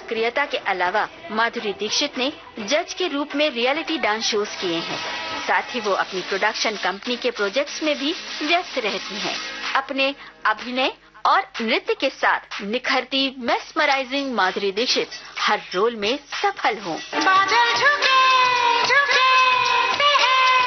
सक्रियता के अलावा माधुरी दीक्षित ने जज के रूप में रियलिटी डांस शोज किए हैं। साथ ही वो अपनी प्रोडक्शन कंपनी के प्रोजेक्ट्स में भी व्यस्त रहती हैं। अपने अभिनय और नृत्य के साथ निखरती मेस्मराइजिंग माधुरी दीक्षित हर रोल में सफल हों।